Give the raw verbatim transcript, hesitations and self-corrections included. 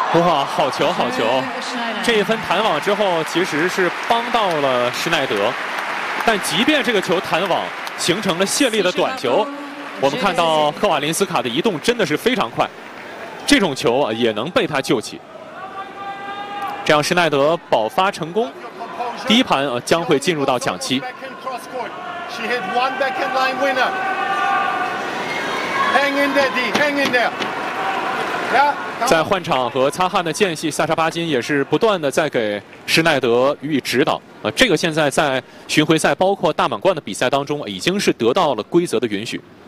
哇，好球，好球！这一分弹网之后，其实是帮到了施耐德，但即便这个球弹网形成了谢丽的短球，我们看到赫瓦林斯卡的移动真的是非常快，这种球啊也能被他救起。这样施耐德保发成功，第一盘啊将会进入到抢七。 在换场和擦汗的间隙，萨沙巴金也是不断的在给施耐德予以指导。呃，这个现在在巡回赛包括大满贯的比赛当中，已经是得到了规则的允许。